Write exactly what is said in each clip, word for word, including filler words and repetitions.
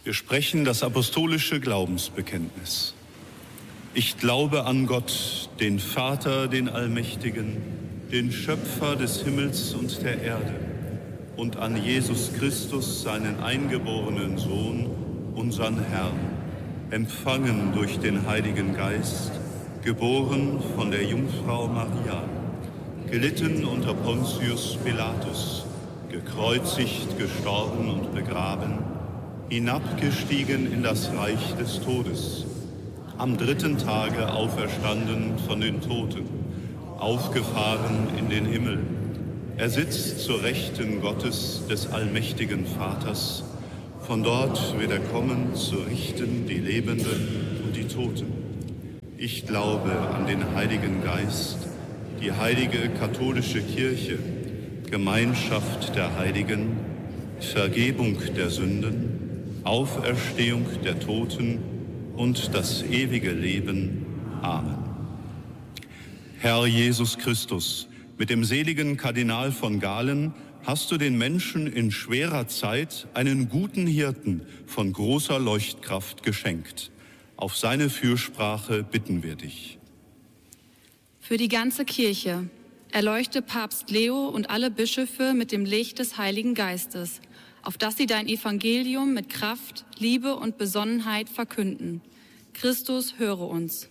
Wir sprechen das apostolische Glaubensbekenntnis. Ich glaube an Gott, den Vater, den Allmächtigen, den Schöpfer des Himmels und der Erde, und an Jesus Christus, seinen eingeborenen Sohn, unseren Herrn, empfangen durch den Heiligen Geist, geboren von der Jungfrau Maria, gelitten unter Pontius Pilatus, gekreuzigt, gestorben und begraben, hinabgestiegen in das Reich des Todes, am dritten Tage auferstanden von den Toten, aufgefahren in den Himmel. Er sitzt zur Rechten Gottes des allmächtigen Vaters. Von dort wird er kommen, zu richten die Lebenden und die Toten. Ich glaube an den Heiligen Geist, die heilige katholische Kirche, Gemeinschaft der Heiligen, Vergebung der Sünden, Auferstehung der Toten und das ewige Leben. Amen. Herr Jesus Christus, mit dem seligen Kardinal von Galen hast du den Menschen in schwerer Zeit einen guten Hirten von großer Leuchtkraft geschenkt. Auf seine Fürsprache bitten wir dich. Für die ganze Kirche erleuchte Papst Leo und alle Bischöfe mit dem Licht des Heiligen Geistes, auf dass sie dein Evangelium mit Kraft, Liebe und Besonnenheit verkünden. Christus, höre uns.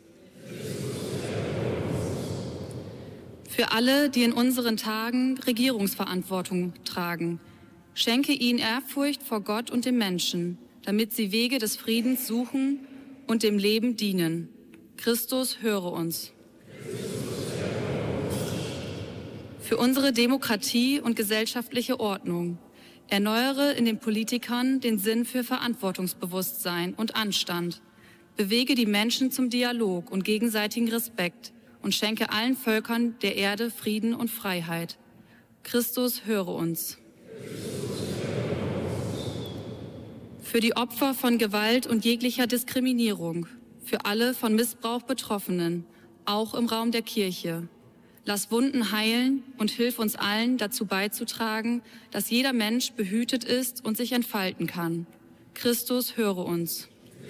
Für alle, die in unseren Tagen Regierungsverantwortung tragen, schenke ihnen Ehrfurcht vor Gott und dem Menschen, damit sie Wege des Friedens suchen und dem Leben dienen. Christus, höre uns. Für unsere Demokratie und gesellschaftliche Ordnung erneuere in den Politikern den Sinn für Verantwortungsbewusstsein und Anstand. Bewege die Menschen zum Dialog und gegenseitigen Respekt und schenke allen Völkern der Erde Frieden und Freiheit. Christus, höre uns. Für die Opfer von Gewalt und jeglicher Diskriminierung, für alle von Missbrauch Betroffenen, auch im Raum der Kirche. Lass Wunden heilen und hilf uns allen dazu beizutragen, dass jeder Mensch behütet ist und sich entfalten kann. Christus, höre uns.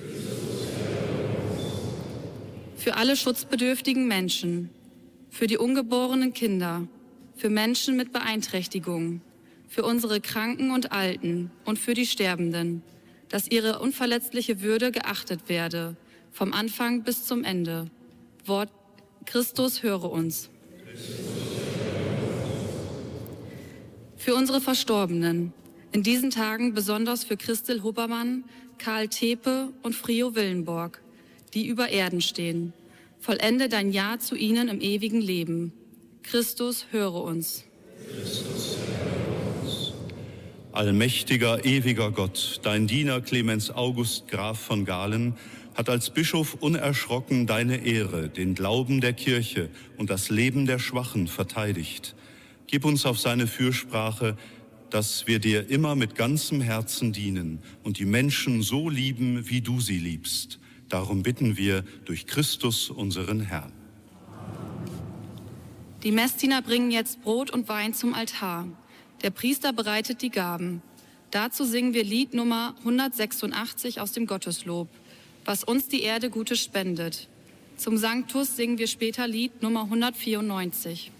Für alle schutzbedürftigen Menschen, für die ungeborenen Kinder, für Menschen mit Beeinträchtigungen, für unsere Kranken und Alten und für die Sterbenden, dass ihre unverletzliche Würde geachtet werde, vom Anfang bis zum Ende. Wort Christus, höre uns. Für unsere Verstorbenen, in diesen Tagen besonders für Christel Hubermann, Karl Tepe und Frio Willenborg, die über Erden stehen. Vollende dein Ja zu ihnen im ewigen Leben. Christus, höre uns. Christus, höre uns. Allmächtiger, ewiger Gott, dein Diener Clemens August Graf von Galen hat als Bischof unerschrocken deine Ehre, den Glauben der Kirche und das Leben der Schwachen verteidigt. Gib uns auf seine Fürsprache, dass wir dir immer mit ganzem Herzen dienen und die Menschen so lieben, wie du sie liebst. Darum bitten wir durch Christus, unseren Herrn. Die Messdiener bringen jetzt Brot und Wein zum Altar. Der Priester bereitet die Gaben. Dazu singen wir Lied Nummer hundertsechsundachtzig aus dem Gotteslob, was uns die Erde Gutes spendet. Zum Sanctus singen wir später Lied Nummer hundertvierundneunzig.